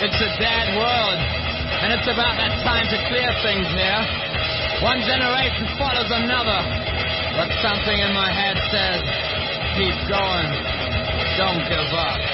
It's a dead world, and it's about that time to clear things here. One generation follows another, but something in my head says, keep going, don't give up.